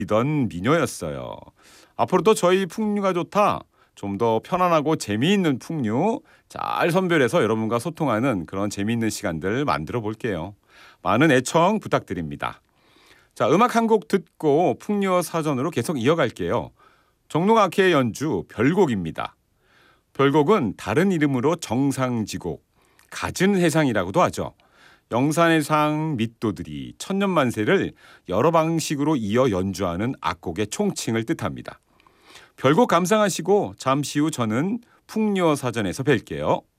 이던 미녀였어요. 앞으로도 저희 풍류가 좋다. 좀 더 편안하고 재미있는 풍류 잘 선별해서 여러분과 소통하는 그런 재미있는 시간들 만들어 볼게요. 많은 애청 부탁드립니다. 자, 음악 한 곡 듣고 풍류어 사전으로 계속 이어갈게요. 정동아키의 연주 별곡입니다. 별곡은 다른 이름으로 정상지곡, 갖은 해상이라고도 하죠. 영산의 상 밑도들이 천년만세를 여러 방식으로 이어 연주하는 악곡의 총칭을 뜻합니다. 별곡 감상하시고 잠시 후 저는 풍류어 사전에서 뵐게요.